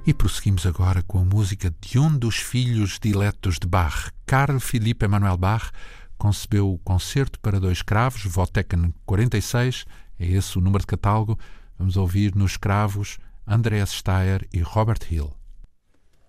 E prosseguimos agora com a música de um dos filhos diletos de Bach. Carl Philipp Emanuel Bach concebeu o Concerto para dois cravos, Wottecken 46, é esse o número de catálogo. Vamos ouvir nos cravos Andreas Steyr e Robert Hill.